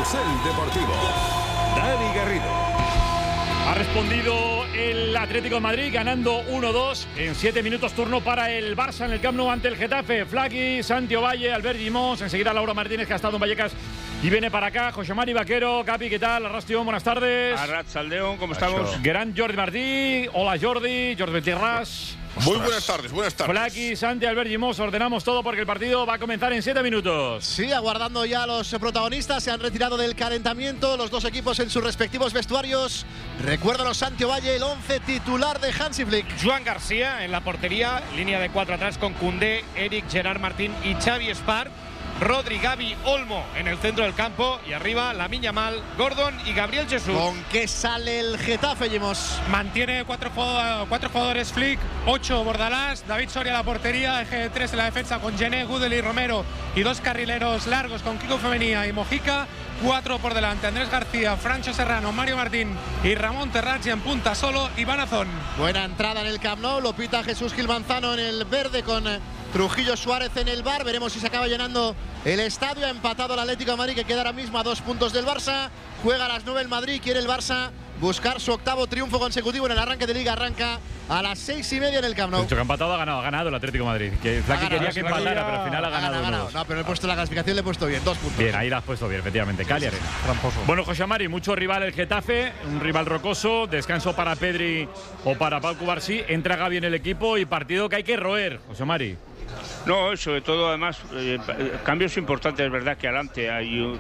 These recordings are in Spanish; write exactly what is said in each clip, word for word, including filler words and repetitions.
Carrusel Deportivo. Dani Garrido. Ha respondido el Atlético de Madrid ganando uno dos en siete minutos, turno para el Barça en el Camp Nou ante el Getafe. Flaky, Santi Ovalle, Albert Gimós, enseguida Laura Martínez, que ha estado en Vallecas y viene para acá. José Mari Vaquero, Capi, ¿qué tal? Arrastion, buenas tardes. Arratsaldeon, ¿cómo estamos? Gran Jordi Martí, hola Jordi, Jordi Betirras. Muy buenas tardes, buenas tardes. Flaky, Santi, Albert Gimós, ordenamos todo porque el partido va a comenzar en siete minutos. Sí, aguardando ya a los protagonistas, se han retirado del calentamiento los dos equipos en sus respectivos vestuarios. Recuérdanos, Santi Ovalle, el once titular de Hansi Flick. Joan García en la portería, línea de cuatro atrás con Koundé, Eric, Gerard Martín y Xavi Espar. Rodri, Gavi, Olmo en el centro del campo y arriba Lamine Yamal, Gordon y Gabriel Jesús. ¿Con qué sale el Getafe, Gimós? Mantiene cuatro, cuatro jugadores Flick, ocho Bordalás, David Soria en la portería, eje de tres en la defensa con Gené, Gudel y Romero y dos carrileros largos con Kiko Femenía y Mojica. Cuatro por delante, Andrés García, Francho Serrano, Mario Martín y Ramón Terrats, y en punta solo Iván Azón. Buena entrada en el Camp Nou, lo pita Jesús Gil Manzano en el verde con Trujillo Suárez en el bar. Veremos si se acaba llenando el estadio. Ha empatado el Atlético de Madrid, que queda ahora mismo a dos puntos del Barça. Juega a las nueve el Madrid, quiere el Barça buscar su octavo triunfo consecutivo en el arranque de Liga. Arranca a las seis y media en el Camp Nou. El que ha empatado ha ganado, ha ganado el Atlético de Madrid. Que Flaky quería que empatara, pero al final ha ganado. Ha ganado. No, pero he puesto la clasificación, le he puesto bien, dos puntos. Bien, ahí la has puesto bien, efectivamente. Cali Arena. Tramposo. Bueno, José Mari, mucho rival el Getafe, un rival rocoso, descanso para Pedri o para Pau Cubarsí, entra Gavi en el equipo y partido que hay que roer, José Mari. No, sobre todo, además, eh, cambios importantes, es verdad que adelante hay un,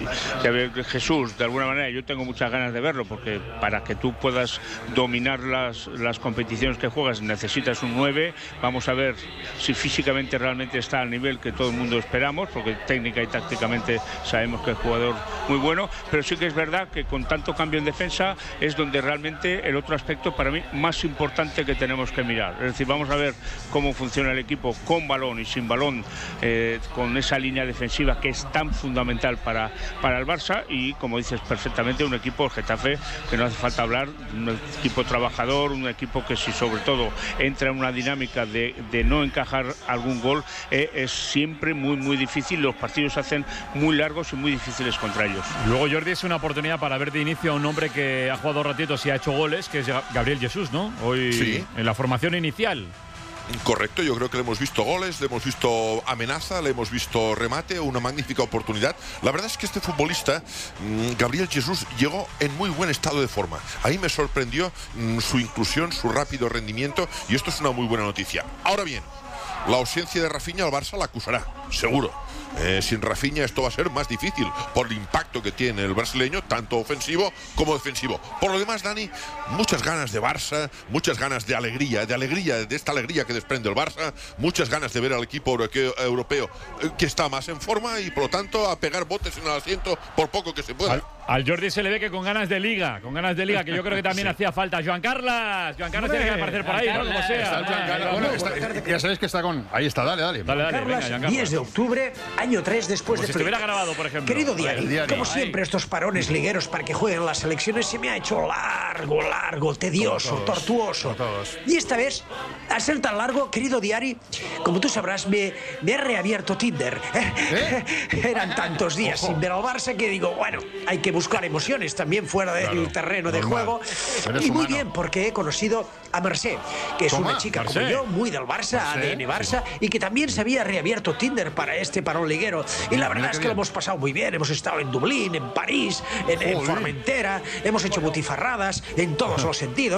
que Jesús, de alguna manera, yo tengo muchas ganas de verlo, porque para que tú puedas dominar las, las competiciones que juegas necesitas un nueve. Vamos a ver si físicamente realmente está al nivel que todo el mundo esperamos, porque técnica y tácticamente sabemos que es jugador muy bueno, pero sí que es verdad que con tanto cambio en defensa es donde realmente el otro aspecto para mí más importante que tenemos que mirar. Es decir, vamos a ver cómo funciona el equipo con balón y sin balón, eh, con esa línea defensiva que es tan fundamental para, para el Barça, y como dices perfectamente, un equipo, el Getafe, que no hace falta hablar, un equipo trabajador, un equipo que si sobre todo entra en una dinámica de, de no encajar algún gol, eh, es siempre muy muy difícil. Los partidos se hacen muy largos y muy difíciles contra ellos. Luego, Jordi, es una oportunidad para ver de inicio a un hombre que ha jugado ratitos y ha hecho goles, que es Gabriel Jesús, ¿no? Hoy sí, en la formación inicial. Correcto, yo creo que le hemos visto goles, le hemos visto amenaza, le hemos visto remate, una magnífica oportunidad. La verdad es que este futbolista, Gabriel Jesús, llegó en muy buen estado de forma. Ahí me sorprendió su inclusión, su rápido rendimiento, y esto es una muy buena noticia. Ahora bien, la ausencia de Rafinha al Barça la acusará, seguro. Eh, sin Rafinha esto va a ser más difícil por el impacto que tiene el brasileño, tanto ofensivo como defensivo. Por lo demás, Dani, muchas ganas de Barça, muchas ganas de alegría, de alegría, de esta alegría que desprende el Barça, muchas ganas de ver al equipo europeo, europeo eh, que está más en forma, y por lo tanto a pegar botes en el asiento por poco que se pueda. Al, al Jordi se le ve que con ganas de liga, con ganas de liga, que yo creo que también sí hacía falta. Joan Carlas, Joan Carlas tiene que aparecer por ahí, ¿no? Como sea. Carlos, bueno, está, ya sabéis que está con... Ahí está, dale, dale. Dale, dale, venga, Joan Carlas. diez de octubre, año tres después Como de si estuviera grabado, por ejemplo. Querido Diari, Diari, como siempre, estos parones ligueros para que jueguen las selecciones se me ha hecho largo, largo, tedioso, todos, tortuoso. todos. Y esta vez, al ser tan largo, querido Diari, como tú sabrás, me, me he reabierto Tinder. ¿Eh? Eran tantos días Ojo. sin ver al Barça que digo, bueno, hay que buscar emociones también fuera del Claro, terreno de normal. juego. Eres Y muy humano. bien, porque he conocido a Mercé, que es Toma, una chica Mercé. como yo, muy del Barça, Mercé, A D N Barça, y que también se había reabierto Tinder para este parón liguero. Y la Mira verdad qué es que bien. lo hemos pasado muy bien. Hemos estado en Dublín, en París, en, en Joder. Formentera, hemos hecho butifarradas en todos los sentidos.